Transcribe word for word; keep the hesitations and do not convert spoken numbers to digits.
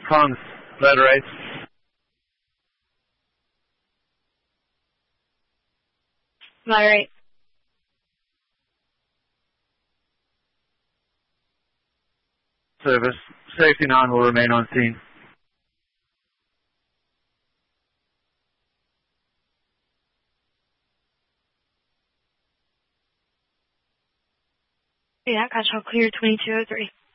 Comms, ladder eight. Ladder eight. Service. Safety nine will remain on scene. Yeah, Control clear twenty-two oh three.